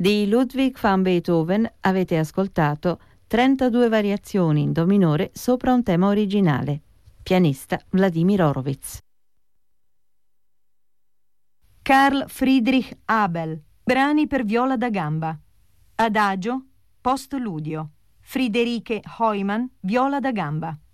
Di Ludwig van Beethoven avete ascoltato 32 variazioni in do minore sopra un tema originale. Pianista Vladimir Horowitz. Carl Friedrich Abel, brani per viola da gamba. Adagio, postludio. Friederike Heumann, viola da gamba.